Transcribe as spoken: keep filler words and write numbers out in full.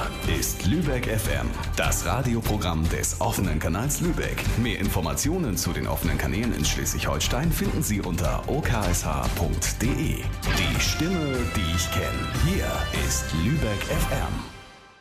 ist Lübeck F M, das Radioprogramm des offenen Kanals Lübeck. Mehr Informationen zu den offenen Kanälen in Schleswig-Holstein finden Sie unter o k s h punkt d e. Die Stimme, die ich kenne. Hier ist Lübeck F M.